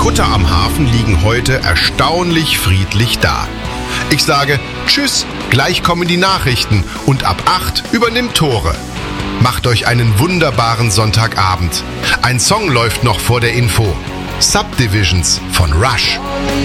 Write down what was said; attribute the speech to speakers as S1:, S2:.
S1: Kutter am Hafen liegen heute erstaunlich friedlich da. Ich sage Tschüss, gleich kommen die Nachrichten und ab 8 übernimmt Tore. Macht euch einen wunderbaren Sonntagabend. Ein Song läuft noch vor der Info. Subdivisions von Rush.